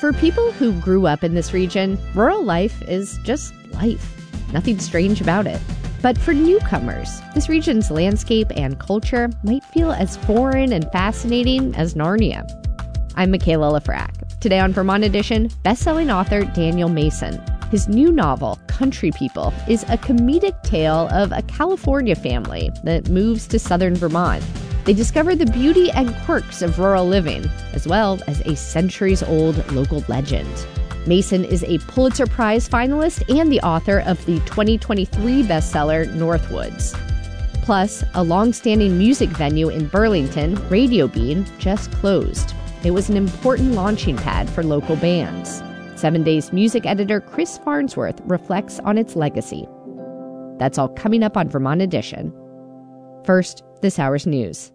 For people who grew up in this region, rural life is just life. Nothing strange about it. But for newcomers, this region's landscape and culture might feel as foreign and fascinating as Narnia. I'm Michaela Lafrac. Today on Vermont Edition, best-selling author Daniel Mason. His new novel, Country People, is a comedic tale of a California family that moves to southern Vermont. They discover the beauty and quirks of rural living, as well as a centuries-old local legend. Mason is a Pulitzer Prize finalist and the author of the 2023 bestseller Northwoods. Plus, a long-standing music venue in Burlington, Radio Bean, just closed. It was an important launching pad for local bands. 7 Days music editor Chris Farnsworth reflects on its legacy. That's all coming up on Vermont Edition. First, this hour's news.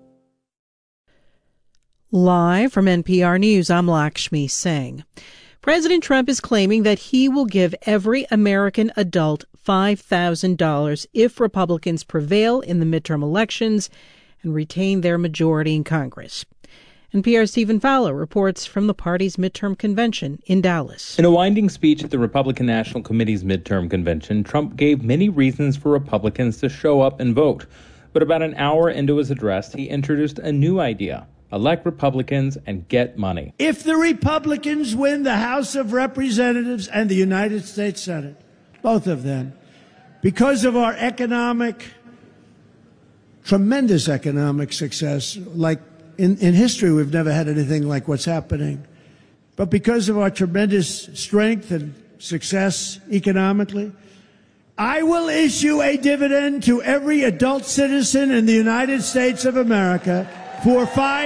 Live from NPR News, I'm Lakshmi Singh. President Trump is claiming that he will give every American adult $5,000 if Republicans prevail in the midterm elections and retain their majority in Congress. NPR's Stephen Fowler reports from the party's midterm convention in Dallas. In a winding speech at the Republican National Committee's midterm convention, Trump gave many reasons for Republicans to show up and vote. But about an hour into his address, he introduced a new idea: elect Republicans and get money. If the Republicans win the House of Representatives and the United States Senate, both of them, because of our tremendous economic success, like in history, we've never had anything like what's happening. But because of our tremendous strength and success economically, I will issue a dividend to every adult citizen in the United States of America for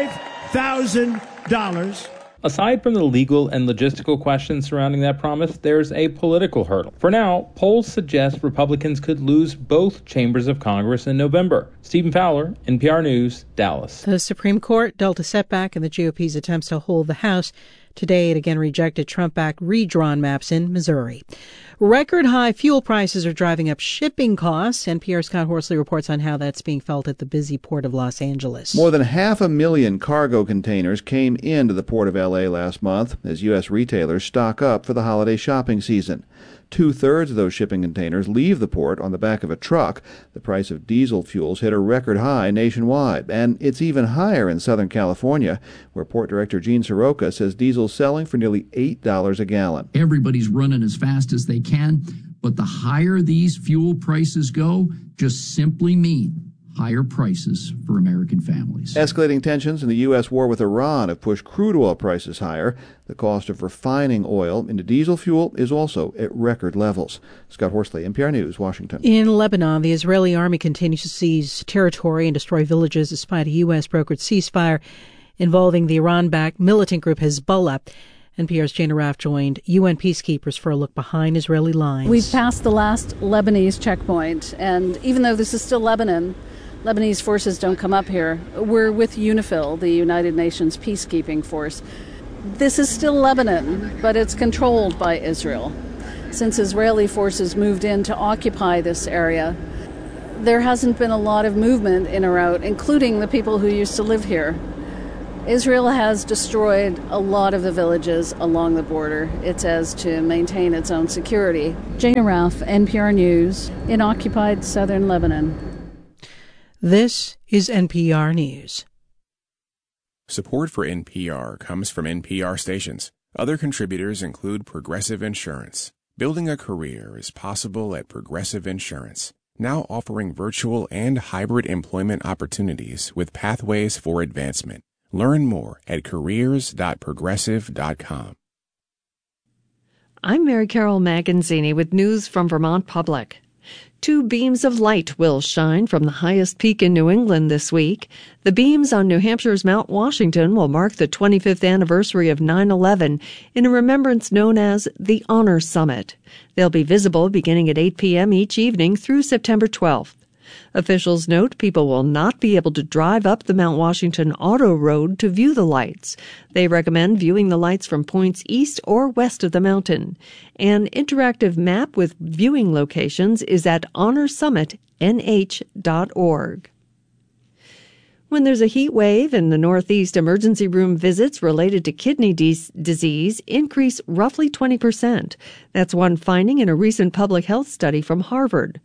$5,000. Aside from the legal and logistical questions surrounding that promise, there's a political hurdle. For now, polls suggest Republicans could lose both chambers of Congress in November. Stephen Fowler, NPR News, Dallas. The Supreme Court dealt a setback in the GOP's attempts to hold the House. Today, it again rejected Trump-backed redrawn maps in Missouri. Record-high fuel prices are driving up shipping costs. NPR's Scott Horsley reports on how that's being felt at the busy port of Los Angeles. More than 500,000 cargo containers came into the port of L.A. last month as U.S. retailers stock up for the holiday shopping season. 2/3 of those shipping containers leave the port on the back of a truck. The price of diesel fuels hit a record high nationwide, and it's even higher in Southern California, where Port Director Gene Soroka says diesel's selling for nearly $8 a gallon. Everybody's running as fast as they can, but the higher these fuel prices go, just simply mean higher prices for American families. Escalating tensions in the U.S. war with Iran have pushed crude oil prices higher. The cost of refining oil into diesel fuel is also at record levels. Scott Horsley, NPR News, Washington. In Lebanon, the Israeli army continues to seize territory and destroy villages despite a U.S.-brokered ceasefire involving the Iran-backed militant group Hezbollah. NPR's Jane Arraf joined UN peacekeepers for a look behind Israeli lines. We've passed the last Lebanese checkpoint, and even though this is still Lebanon, Lebanese forces don't come up here. We're with UNIFIL, the United Nations peacekeeping force. This is still Lebanon, but it's controlled by Israel. Since Israeli forces moved in to occupy this area, there hasn't been a lot of movement in or out, including the people who used to live here. Israel has destroyed a lot of the villages along the border. It says to maintain its own security. Jane Arraf, NPR News, in occupied southern Lebanon. This is NPR News. Support for NPR comes from NPR stations. Other contributors include Progressive Insurance. Building a career is possible at Progressive Insurance, now offering virtual and hybrid employment opportunities with pathways for advancement. Learn more at careers.progressive.com. I'm Mary Carol Maganzini with news from Vermont Public. 2 beams of light will shine from the highest peak in New England this week. The beams on New Hampshire's Mount Washington will mark the 25th anniversary of 9/11 in a remembrance known as the Honor Summit. They'll be visible beginning at 8 p.m. each evening through September 12th. Officials note people will not be able to drive up the Mount Washington Auto Road to view the lights. They recommend viewing the lights from points east or west of the mountain. An interactive map with viewing locations is at honorsummitnh.org. When there's a heat wave in the Northeast, emergency room visits related to kidney disease increase roughly 20%. That's one finding in a recent public health study from Harvard.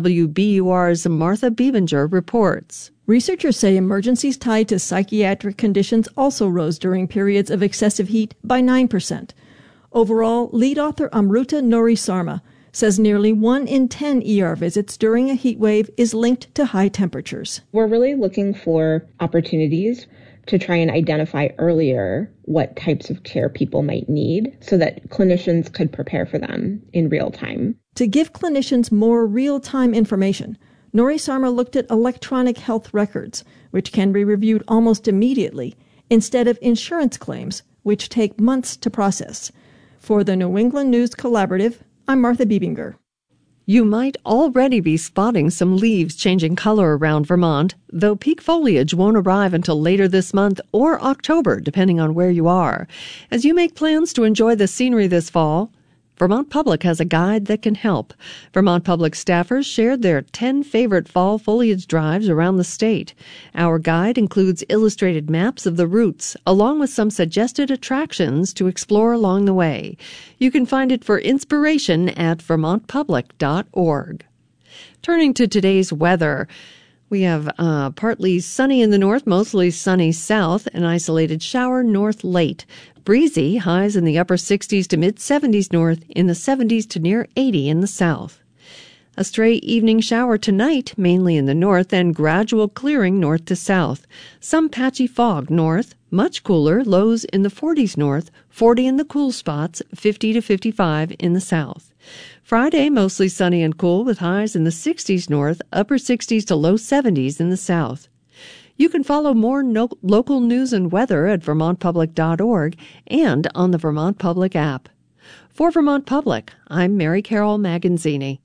WBUR's Martha Bebinger reports. Researchers say emergencies tied to psychiatric conditions also rose during periods of excessive heat by 9%. Overall, lead author Amruta Nori Sarma says nearly 1 in 10 ER visits during a heat wave is linked to high temperatures. We're really looking for opportunities to try and identify earlier what types of care people might need so that clinicians could prepare for them in real time. To give clinicians more real-time information, Nori Sarma looked at electronic health records, which can be reviewed almost immediately, instead of insurance claims, which take months to process. For the New England News Collaborative, I'm Martha Bebinger. You might already be spotting some leaves changing color around Vermont, though peak foliage won't arrive until later this month or October, depending on where you are. As you make plans to enjoy the scenery this fall, Vermont Public has a guide that can help. Vermont Public staffers shared their 10 favorite fall foliage drives around the state. Our guide includes illustrated maps of the routes, along with some suggested attractions to explore along the way. You can find it for inspiration at vermontpublic.org. Turning to today's weather, we have partly sunny in the north, mostly sunny south, an isolated shower north late. Breezy, highs in the upper 60s to mid-70s north, in the 70s to near 80 in the south. A stray evening shower tonight, mainly in the north, and gradual clearing north to south. Some patchy fog north, much cooler, lows in the 40s north, 40 in the cool spots, 50 to 55 in the south. Friday, mostly sunny and cool with highs in the 60s north, upper 60s to low 70s in the south. You can follow more local news and weather at vermontpublic.org and on the Vermont Public app. For Vermont Public, I'm Mary Carol Maganzini.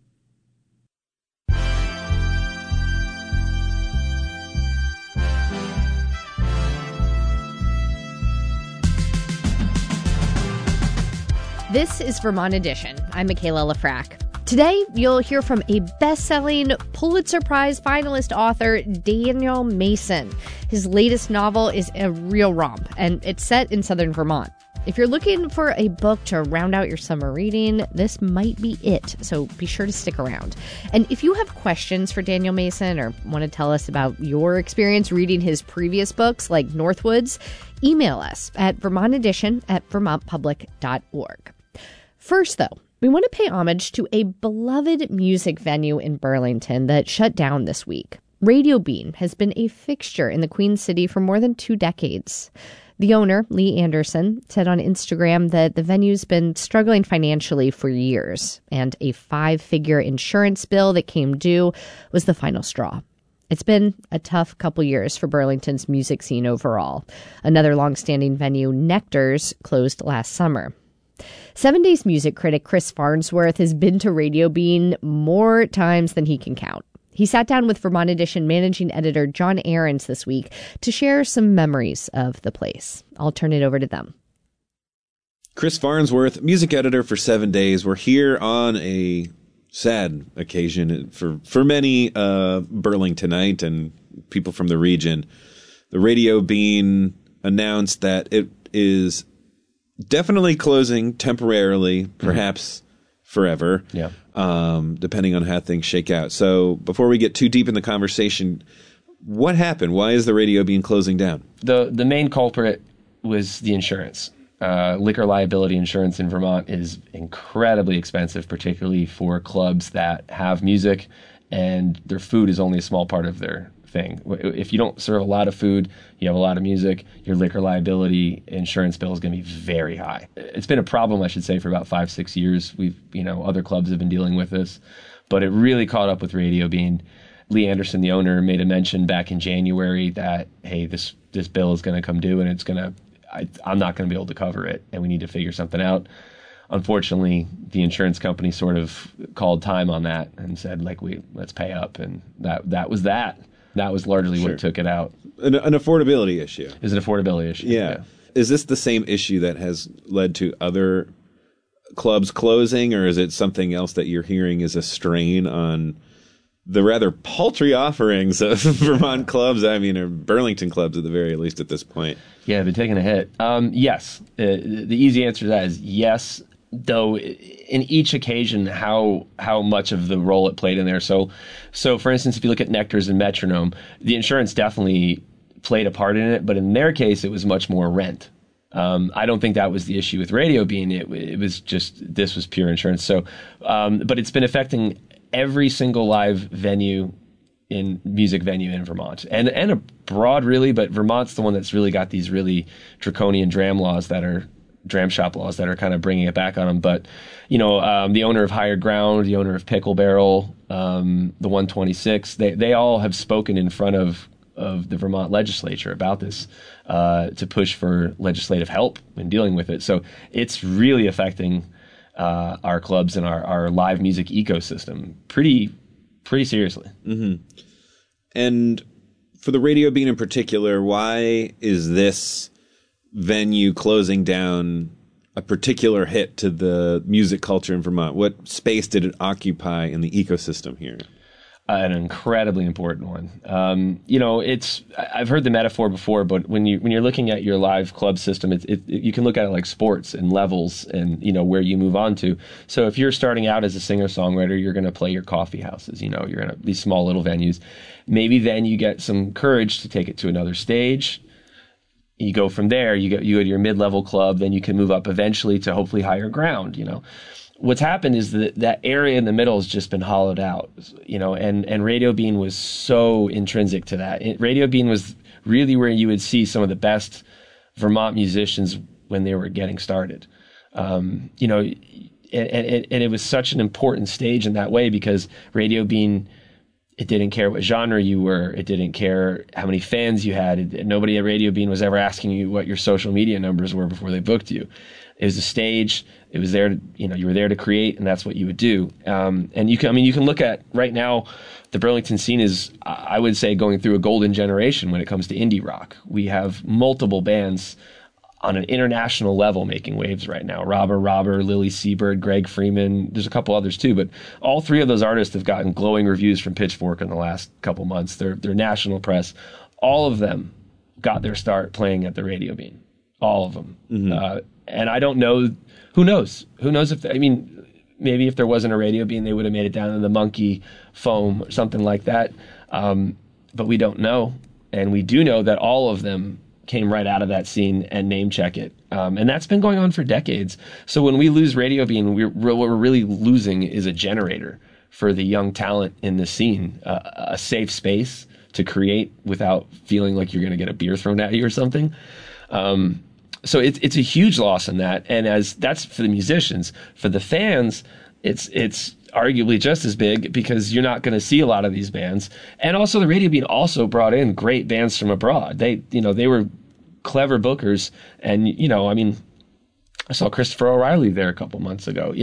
This is Vermont Edition. I'm Michaela Lafrac. Today, you'll hear from a best-selling Pulitzer Prize finalist author, Daniel Mason. His latest novel is a real romp, and it's set in southern Vermont. If you're looking for a book to round out your summer reading, this might be it, so be sure to stick around. And if you have questions for Daniel Mason or want to tell us about your experience reading his previous books like Northwoods, email us at vermontedition@vermontpublic.org. First, though, we want to pay homage to a beloved music venue in Burlington that shut down this week. Radio Bean has been a fixture in the Queen City for more than 2 decades. The owner, Lee Anderson, said on Instagram that the venue's been struggling financially for years, and a 5-figure insurance bill that came due was the final straw. It's been a tough couple years for Burlington's music scene overall. Another longstanding venue, Nectar's, closed last summer. 7 Days music critic Chris Farnsworth has been to Radio Bean more times than he can count. He sat down with Vermont Edition managing editor John Ahrens this week to share some memories of the place. I'll turn it over to them. Chris Farnsworth, music editor for 7 Days. We're here on a sad occasion for many Burlingtonite and people from the region. The Radio Bean announced that it is definitely closing temporarily, perhaps forever, depending on how things shake out. So before we get too deep in the conversation, what happened? Why is the Radio Bean closing down? The main culprit was the insurance. Liquor liability insurance in Vermont is incredibly expensive, particularly for clubs that have music, and their food is only a small part of their thing. If you don't serve a lot of food, you have a lot of music, your liquor liability insurance bill is going to be very high. It's been a problem, I should say, for about 5-6 years. Other clubs have been dealing with this, but it really caught up with Radio Bean. Lee Anderson, the owner, made a mention back in January that, hey, this bill is going to come due and I'm not going to be able to cover it, and we need to figure something out. Unfortunately, the insurance company sort of called time on that and said, let's pay up, and that was that. That was largely what took it out. An affordability issue. Is an affordability issue. Yeah. Is this the same issue that has led to other clubs closing, or is it something else that you're hearing is a strain on the rather paltry offerings of Vermont clubs, I mean, or Burlington clubs at the very least at this point. Yeah, they've been taking a hit. Yes. The easy answer to that is yes, though in each occasion, how much of the role it played in there. So for instance, if you look at Nectar's and Metronome, the insurance definitely played a part in it, but in their case, it was much more rent. I don't think that was the issue with Radio Bean. It was just, this was pure insurance. So, but it's been affecting every single live music venue in Vermont and abroad really, but Vermont's the one that's really got these really draconian dram shop laws that are kind of bringing it back on them. But, the owner of Higher Ground, the owner of Pickle Barrel, the 126, they all have spoken in front of the Vermont legislature about this, to push for legislative help in dealing with it. So it's really affecting our clubs and our live music ecosystem pretty seriously. Mm-hmm. And for the Radio Bean in particular, why is this venue closing down a particular hit to the music culture in Vermont? What space did it occupy in the ecosystem here? An incredibly important one. I've heard the metaphor before, but when you're looking at your live club system, you can look at it like sports and levels and, where you move on to. So if you're starting out as a singer-songwriter, you're going to play your coffee houses, you're in these small little venues. Maybe then you get some courage to take it to another stage. You go from there, you go to your mid-level club, then you can move up eventually to hopefully Higher Ground, What's happened is that area in the middle has just been hollowed out, and Radio Bean was so intrinsic to that. Radio Bean was really where you would see some of the best Vermont musicians when they were getting started. And it was such an important stage in that way because Radio Bean, it didn't care what genre you were. It didn't care how many fans you had. Nobody at Radio Bean was ever asking you what your social media numbers were before they booked you. It was a stage. It was there. You were there to create, and that's what you would do. And you can look at right now, the Burlington scene is, I would say, going through a golden generation when it comes to indie rock. We have multiple bands on an international level making waves right now. Robber, Lily Seabird, Greg Freeman. There's a couple others too, but all three of those artists have gotten glowing reviews from Pitchfork in the last couple months. They're national press. All of them got their start playing at the Radio Bean. All of them. Mm-hmm. And I don't know, who knows? Who knows maybe if there wasn't a Radio Bean, they would have made it down to the Monkey Foam or something like that. But we don't know. And we do know that all of them came right out of that scene and name check it. And that's been going on for decades. So when we lose Radio Bean, what we're really losing is a generator for the young talent in the scene, a safe space to create without feeling like you're going to get a beer thrown at you or something. So it's a huge loss in that. And as that's for the musicians, for the fans, it's arguably just as big because you're not going to see a lot of these bands. And also the Radio Bean also brought in great bands from abroad. They were clever bookers. And, I saw Christopher O'Reilly there a couple months ago.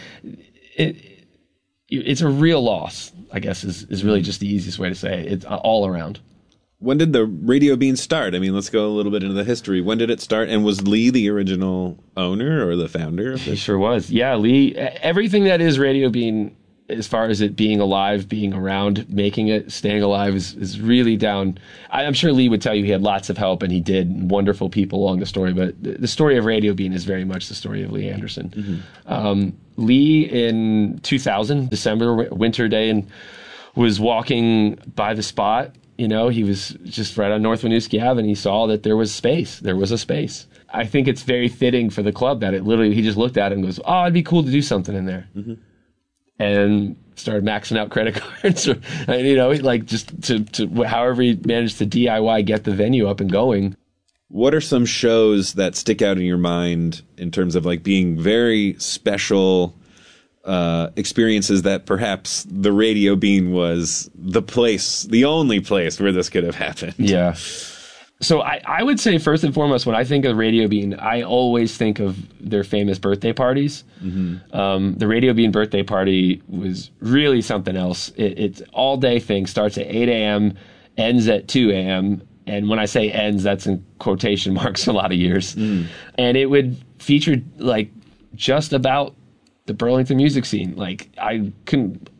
It's a real loss, I guess, is really just the easiest way to say it. It's all around. When did the Radio Bean start? Let's go a little bit into the history. When did it start? And was Lee the original owner or the founder of this? He sure was. Yeah, Lee. Everything that is Radio Bean, as far as it being alive, being around, making it, staying alive, is really down. I'm sure Lee would tell you he had lots of help, and he did, wonderful people along the story. But the story of Radio Bean is very much the story of Lee Anderson. Mm-hmm. Lee, in 2000, December, winter day, and was walking by the spot. He was just right on North Winooski Ave, and he saw that there was space. There was a space. I think it's very fitting for the club that he just looked at it and goes, oh, it'd be cool to do something in there. Mm-hmm. And started maxing out credit cards, just to however he managed to DIY, get the venue up and going. What are some shows that stick out in your mind in terms of being very special experiences that perhaps the Radio Bean was the only place where this could have happened? Yeah. So I would say first and foremost, when I think of Radio Bean, I always think of their famous birthday parties. Mm-hmm. The Radio Bean birthday party was really something else. It's all day thing, starts at 8 a.m., ends at 2 a.m., and when I say ends, that's in quotation marks a lot of years. Mm. And it would feature just about the Burlington music scene. I couldn't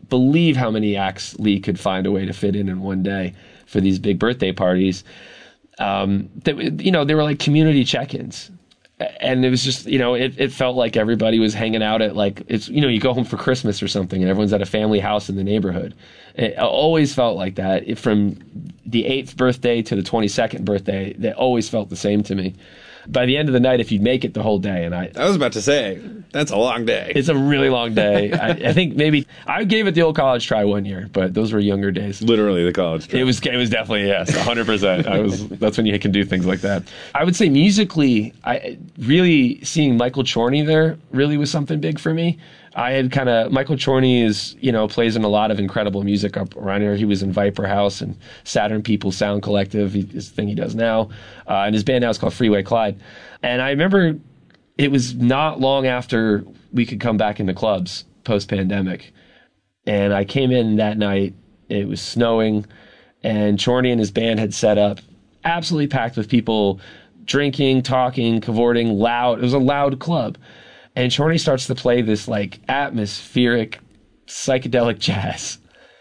believe how many acts Lee could find a way to fit in one day for these big birthday parties. They were like community check-ins. And it was just, it felt like everybody was hanging out at you go home for Christmas or something and everyone's at a family house in the neighborhood. It always felt like that. From the 8th birthday to the 22nd birthday, they always felt the same to me. By the end of the night, if you'd make it the whole day, and I was about to say, that's a long day. It's a really long day. I think maybe I gave it the old college try one year, but those were younger days. Literally the college try. It was definitely, yes, 100%. That's when you can do things like that. I would say musically, really seeing Michael Chorney there really was something big for me. Michael Chorney plays in a lot of incredible music up around here. He was in Viper House and Saturn People Sound Collective, his thing he does now. And his band now is called Freeway Clyde. And I remember it was not long after we could come back into clubs post-pandemic. And I came in that night, it was snowing, and Chorney and his band had set up, absolutely packed with people drinking, talking, cavorting, loud. It was a loud club. And Chorney starts to play this atmospheric psychedelic jazz.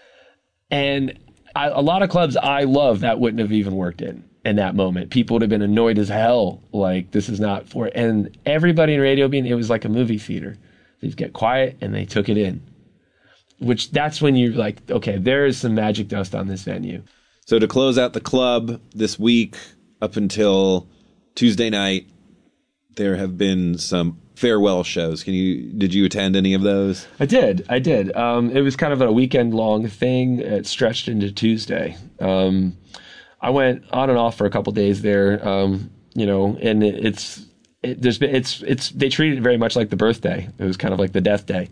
And a lot of clubs I love that wouldn't have even worked in that moment. People would have been annoyed as hell. This is not for it. And everybody in Radio Bean, it was like a movie theater. They'd get quiet and they took it in. That's when you're like, okay, there is some magic dust on this venue. So to close out the club this week up until Tuesday night, there have been some farewell shows. Did you attend any of those? I did. It was kind of a weekend long thing. It stretched into Tuesday. I went on and off for a couple days there. And they treated it very much like the birthday. It was kind of like the death day.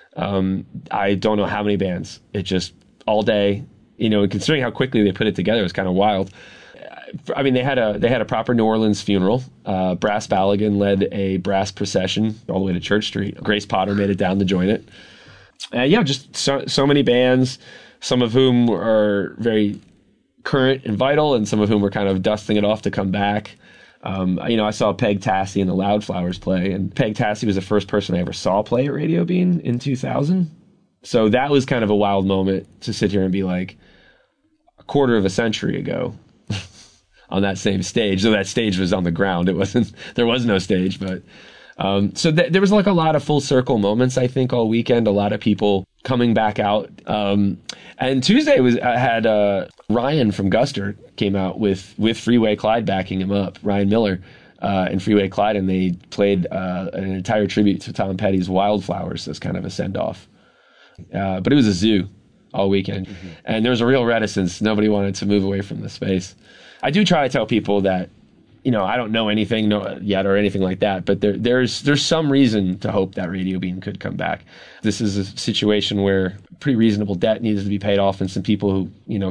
I don't know how many bands. It just all day, considering how quickly they put it together, it was kind of wild. I mean, they had a proper New Orleans funeral. Brass Ballaghan led a brass procession all the way to Church Street. Grace Potter made it down to join it. Just so many bands, some of whom are very current and vital, and some of whom were kind of dusting it off to come back. I saw Peg Tassi and the Loudflowers play, and Peg Tassi was the first person I ever saw play at Radio Bean in 2000. So that was kind of a wild moment to sit here and be like, a quarter of a century ago. On that same stage, though that stage was on the ground. There was no stage, but there was a lot of full circle moments, I think, all weekend, a lot of people coming back out. And Tuesday had Ryan from Guster came out with Freeway Clyde backing him up, Ryan Miller and Freeway Clyde, and they played an entire tribute to Tom Petty's Wildflowers as kind of a send-off. But it was a zoo all weekend, and there was a real reticence. Nobody wanted to move away from the space. I do try to tell people that, I don't know anything yet or anything like that, but there's some reason to hope that Radio Bean could come back. This is a situation where pretty reasonable debt needs to be paid off, and some people who,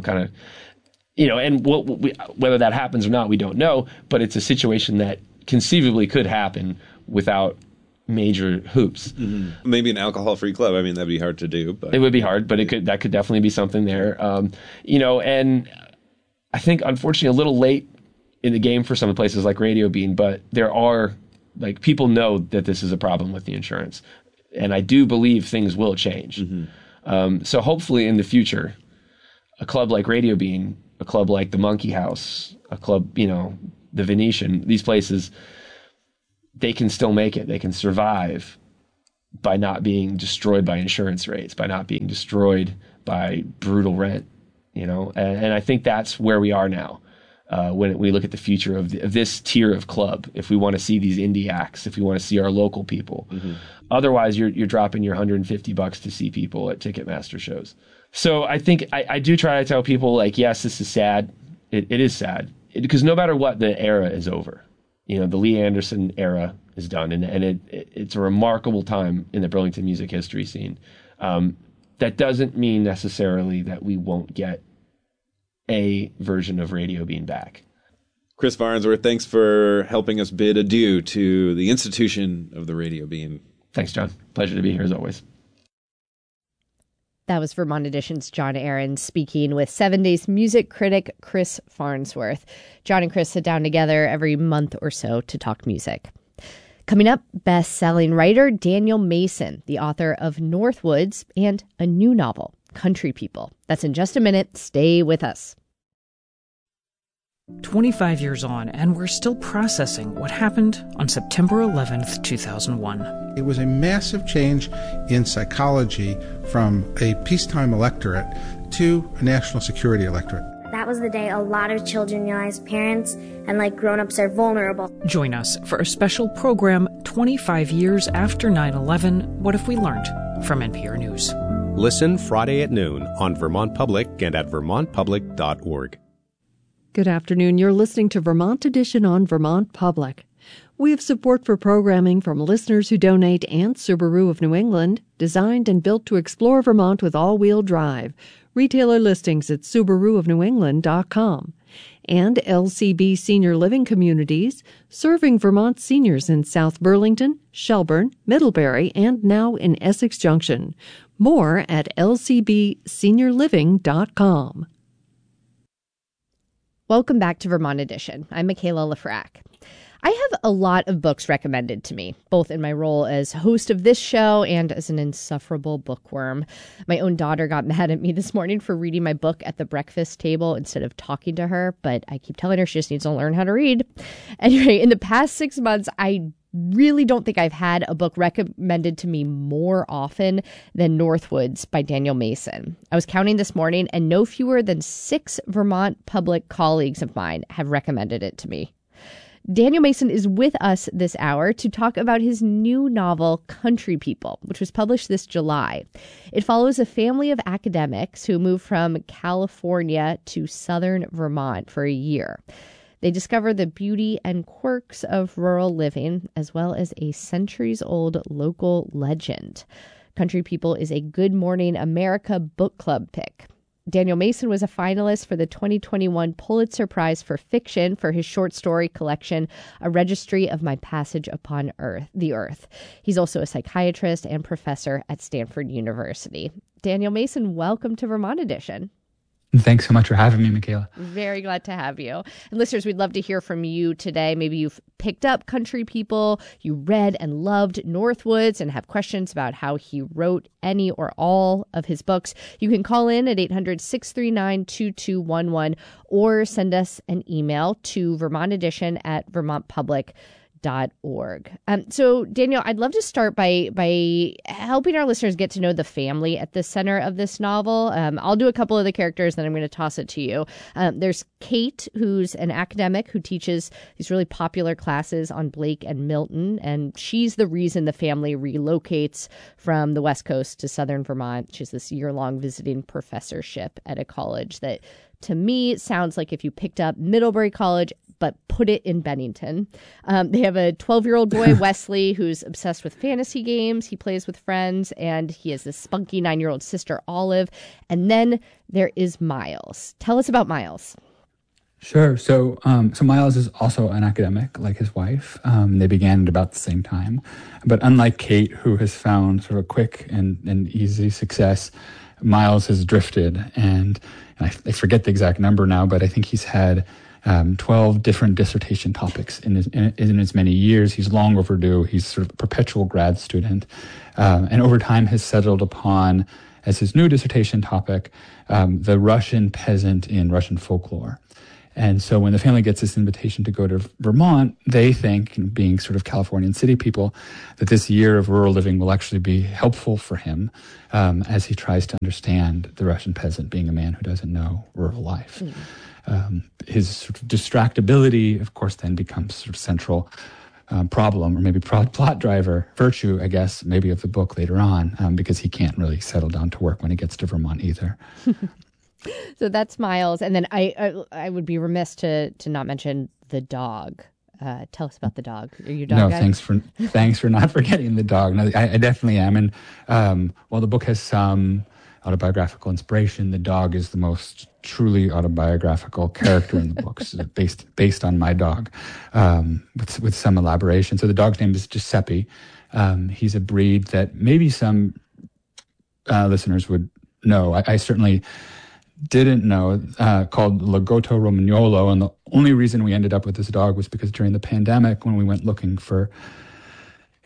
and whether that happens or not, we don't know, but it's a situation that conceivably could happen without major hoops. Mm-hmm. Maybe an alcohol-free club. I mean, that'd be hard to do. But. It would be hard, but that could definitely be something there. And I think, unfortunately, a little late in the game for some places like Radio Bean, but there are, people know that this is a problem with the insurance. And I do believe things will change. Mm-hmm. So hopefully in the future, a club like Radio Bean, a club like the Monkey House, a club, the Venetian, these places, they can still make it. They can survive by not being destroyed by insurance rates, by not being destroyed by brutal rent. And I think that's where we are now when we look at the future of this tier of club. If we want to see these indie acts, if we want to see our local people, otherwise you're dropping your $150 to see people at Ticketmaster shows. So I think I do try to tell people yes, this is sad. It is sad because no matter what, the era is over. The Lee Anderson era is done, and it's a remarkable time in the Burlington music history scene. That doesn't mean necessarily that we won't get a version of Radio Bean back. Chris Farnsworth, thanks for helping us bid adieu to the institution of the Radio Bean. Thanks, John. Pleasure to be here as always. That was Vermont Edition's John Aaron speaking with 7 Days music critic Chris Farnsworth. John and Chris sit down together every month or so to talk music. Coming up, best-selling writer Daniel Mason, the author of Northwoods and a new novel, Country People. That's in just a minute. Stay with us. 25 years on, and we're still processing what happened on September 11th, 2001. It was a massive change in psychology from a peacetime electorate to a national security electorate. That was the day a lot of children realized parents and grown-ups are vulnerable. Join us for a special program 25 years after 9/11, What If We Learned? From NPR News. Listen Friday at noon on Vermont Public and at vermontpublic.org. Good afternoon. You're listening to Vermont Edition on Vermont Public. We have support for programming from listeners who donate and Subaru of New England, designed and built to explore Vermont with all-wheel drive. Retailer listings at SubaruofNewEngland.com. And LCB Senior Living Communities, serving Vermont seniors in South Burlington, Shelburne, Middlebury, and now in Essex Junction. More at lcbseniorliving.com. Welcome back to Vermont Edition. I'm Michaela Lafrac. I have a lot of books recommended to me, both in my role as host of this show and as an insufferable bookworm. My own daughter got mad at me this morning for reading my book at the breakfast table instead of talking to her, but I keep telling her she just needs to learn how to read. Anyway, in the past 6 months, I really don't think I've had a book recommended to me more often than Northwoods by Daniel Mason. I was counting this morning, and no fewer than 6 Vermont Public colleagues of mine have recommended it to me. Daniel Mason is with us this hour to talk about his new novel, Country People, which was published this July. It follows a family of academics who moved from California to southern Vermont for a year. They discover the beauty and quirks of rural living, as well as a centuries-old local legend. Country People is a Good Morning America book club pick. Daniel Mason was a finalist for the 2021 Pulitzer Prize for Fiction for his short story collection, A Registry of My Passage Upon the Earth. He's also a psychiatrist and professor at Stanford University. Daniel Mason, welcome to Vermont Edition. Thanks so much for having me, Michaela. Very glad to have you. And listeners, we'd love to hear from you today. Maybe you've picked up Country People, you read and loved Northwoods, and have questions about how he wrote any or all of his books. You can call in at 800-639-2211 or send us an email to vermontedition@vermontpublic.org. So, Daniel, I'd love to start by helping our listeners get to know the family at the center of this novel. I'll do a couple of the characters, then I'm going to toss it to you. There's Kate, who's an academic who teaches these really popular classes on Blake and Milton, and she's the reason the family relocates from the West Coast to southern Vermont. She's this year-long visiting professorship at a college that, to me, sounds like if you picked up Middlebury College but put it in Bennington. They have a 12-year-old boy, Wesley, who's obsessed with fantasy games. He plays with friends, and he has this spunky 9-year-old sister, Olive. And then there is Miles. Tell us about Miles. Sure. So Miles is also an academic, like his wife. They began at about the same time. But unlike Kate, who has found sort of a quick and easy success, Miles has drifted. And I forget the exact number now, but I think he's had 12 different dissertation topics in as many years. He's long overdue. He's sort of a perpetual grad student. And over time has settled upon, as his new dissertation topic, the Russian peasant in Russian folklore. And so when the family gets this invitation to go to Vermont, they think, being sort of Californian city people, that this year of rural living will actually be helpful for him as he tries to understand the Russian peasant, being a man who doesn't know rural life. His sort of distractibility, of course, then becomes sort of central problem, or maybe plot driver, virtue, I guess, maybe of the book later on, because he can't really settle down to work when he gets to Vermont either. So that's Miles. And then I would be remiss to not mention the dog. Tell us about the dog. Are you a dog guy? Thanks for not forgetting the dog. No, I definitely am. And while the book has some autobiographical inspiration, the dog is the most truly autobiographical character in the book, based on my dog, with some elaboration. So the dog's name is Giuseppe. He's a breed that maybe some listeners would know. I certainly didn't know, called Lagotto Romagnolo. And the only reason we ended up with this dog was because during the pandemic, when we went looking for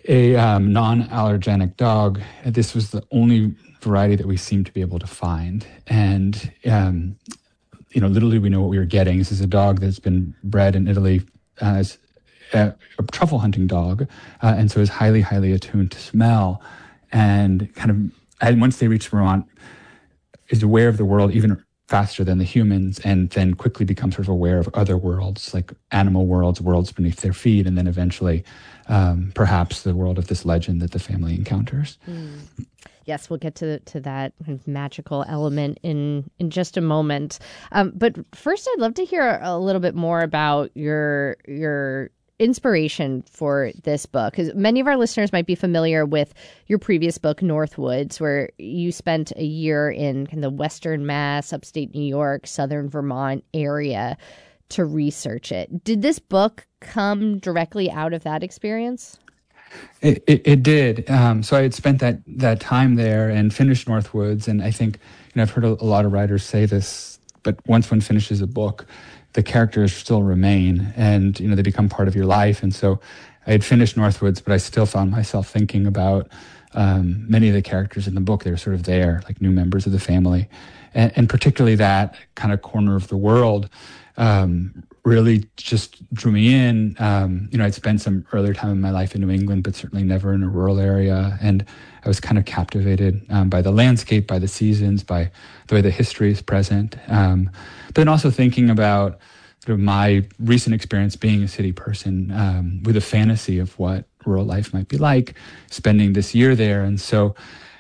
a non-allergenic dog. This was the only variety that we seemed to be able to find. And, literally we know what we were getting. This is a dog that's been bred in Italy as a truffle hunting dog, and so is highly, highly attuned to smell. And and once they reach Vermont, is aware of the world even faster than the humans, and then quickly becomes sort of aware of other worlds, like animal worlds, worlds beneath their feet, and then eventually perhaps the world of this legend that the family encounters. Yes, we'll get to that kind of magical element in just a moment. But first, I'd love to hear a little bit more about your inspiration for this book, because many of our listeners might be familiar with your previous book, Northwoods, where you spent a year in kind of the Western Mass, upstate New York, Southern Vermont area to research it. Did this book come directly out of that experience? It did. So I had spent that time there and finished Northwoods, and I think I've heard a lot of writers say this, but once one finishes a book, the characters still remain, and they become part of your life. And so I had finished Northwoods, but I still found myself thinking about many of the characters in the book. They were sort of there, like new members of the family, and particularly that kind of corner of the world really just drew me in. I'd spent some earlier time in my life in New England, but certainly never in a rural area. And I was kind of captivated by the landscape, by the seasons, by the way the history is present. But then also thinking about sort of my recent experience being a city person with a fantasy of what rural life might be like, spending this year there. And so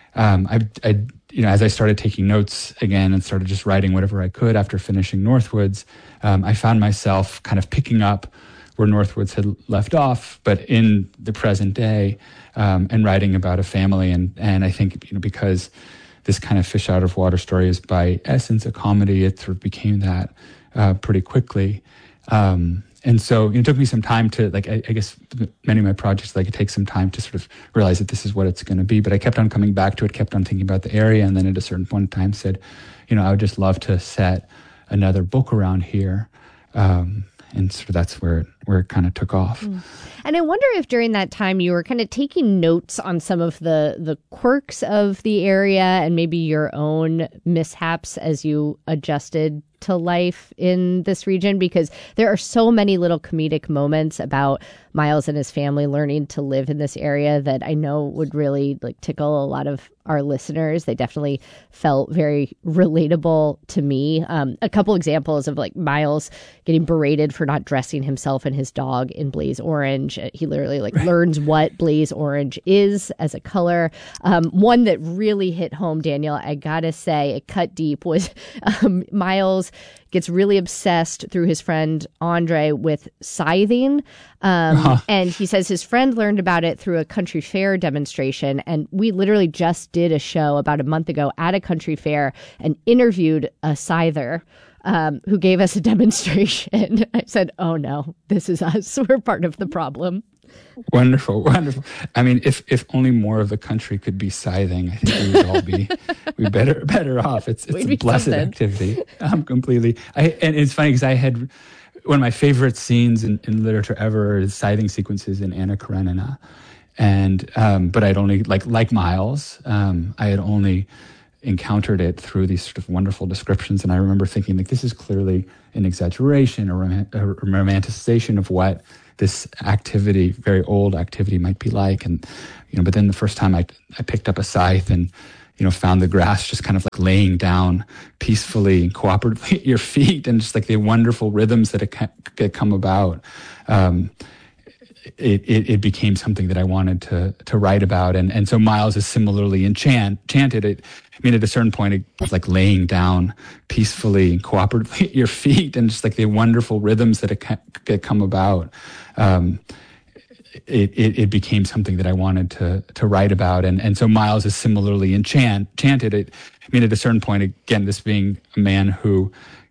as I started taking notes again and started just writing whatever I could after finishing Northwoods, I found myself kind of picking up where Northwoods had left off, but in the present day, and writing about a family. And I think, because this kind of fish out of water story is by essence a comedy, it sort of became that pretty quickly. And so it took me some time to, I guess many of my projects, it takes some time to sort of realize that this is what it's going to be. But I kept on coming back to it, kept on thinking about the area. And then at a certain point in time said, I would just love to set another book around here. And sort of that's where it kind of took off. And I wonder if during that time you were kind of taking notes on some of the quirks of the area and maybe your own mishaps as you adjusted to life in this region, because there are so many little comedic moments about Miles and his family learning to live in this area that I know would really tickle a lot of our listeners. They definitely felt very relatable to me. A couple examples of Miles getting berated for not dressing himself and his dog in blaze orange. He literally learns what blaze orange is as a color. One that really hit home, Daniel, I gotta say, it cut deep, was Miles gets really obsessed through his friend Andre with scything. And he says his friend learned about it through a country fair demonstration. And we literally just did a show about a month ago at a country fair and interviewed a scyther who gave us a demonstration. I said, oh no, this is us. We're part of the problem. Wonderful. I mean, if only more of the country could be scything, I think we would all be better off. It's a blessed activity. Completely. And it's funny because I had one of my favorite scenes in literature ever is scything sequences in Anna Karenina, and but I'd only like Miles, I had only encountered it through these sort of wonderful descriptions, and I remember thinking this is clearly an exaggeration, a romanticization of what this activity, very old activity, might be like. And but then the first time I picked up a scythe and found the grass just kind of laying down peacefully and cooperatively at your feet, and just the wonderful rhythms that it come about. It became something that I wanted to write about, and so Miles is similarly enchanted. At a certain point, it was laying down peacefully and cooperatively at your feet, and just the wonderful rhythms that it come about. It became something that I wanted to write about, and so Miles is similarly enchanted. At a certain point, again, this being a man who